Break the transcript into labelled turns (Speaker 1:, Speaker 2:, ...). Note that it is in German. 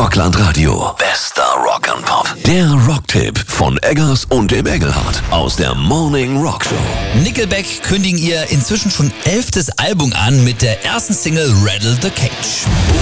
Speaker 1: Rockland Radio. Bester Rock and Pop. Der Rocktipp von Eggers und dem Engelhardt aus der Morning Rock Show.
Speaker 2: Nickelback kündigen ihr inzwischen schon 11. Album an mit der ersten Single Rattle the Cage.